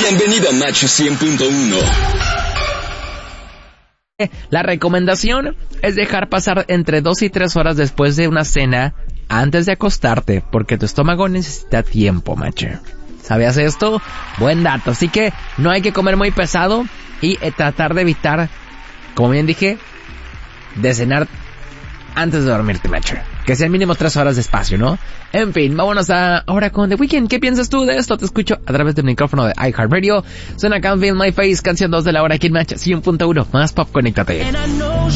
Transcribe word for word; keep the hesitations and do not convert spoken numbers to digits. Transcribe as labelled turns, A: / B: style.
A: Bienvenido a Match cien punto uno.
B: La recomendación es dejar pasar entre dos y tres horas después de una cena antes de acostarte, porque tu estómago necesita tiempo, macho. ¿Sabías esto? Buen dato. Así que no hay que comer muy pesado y eh, tratar de evitar, como bien dije, de cenar antes de dormirte, macho. Que sean mínimo tres horas de espacio, ¿no? En fin, vámonos a ahora con The Weeknd. ¿Qué piensas tú de esto? Te escucho a través del micrófono de iHeartRadio. Suena Can't Feel My Face, canción dos de la hora aquí en Match cien punto uno. Más pop, conéctate.